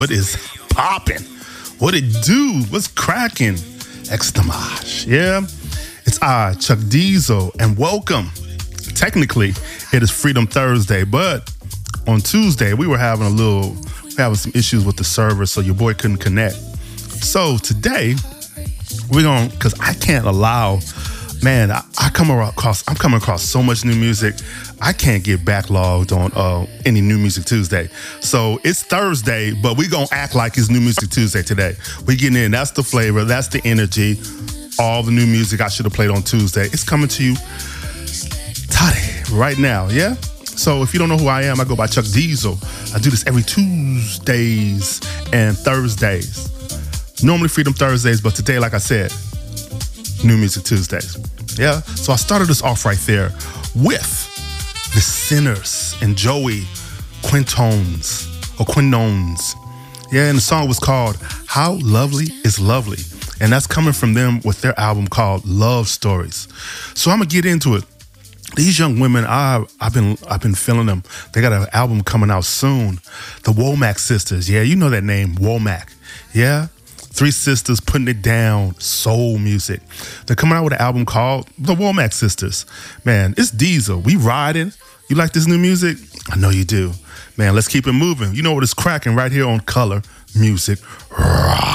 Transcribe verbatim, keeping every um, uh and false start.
What is popping? What it do? What's cracking? Extamage. Yeah, it's I, Chuck Diesel, and welcome. Technically, it is Freedom Thursday, but on Tuesday we were having a little, having some issues with the server, so your boy couldn't connect. So today we're gonna, cause I can't allow. Man, I, I come across, I'm coming across so much new music. I can't get backlogged on uh, any New Music Tuesday. So it's Thursday, but we gonna act like it's New Music Tuesday today. We getting in, that's the flavor, that's the energy. All the new music I should have played on Tuesday, it's coming to you today, right now, yeah? So if you don't know who I am, I go by Chuck Diesel. I do this every Tuesdays and Thursdays. Normally Freedom Thursdays, but today, like I said, New Music Tuesdays. Yeah, so I started this off right there with the Sinners and Joey Quintones or Quinones. Yeah, and the song was called How Lovely Is Lovely. And that's coming from them with their album called Love Stories. So I'm gonna get into it. These young women, I, I've been I've been feeling them. They got an album coming out soon. The Womack Sisters. Yeah, you know that name, Womack. Yeah. Three sisters putting it down, soul music. They're coming out with an album called The Womack Sisters. Man, it's Diesel. We riding. You like this new music? I know you do. Man, let's keep it moving. You know what is cracking right here on Color Music Rock.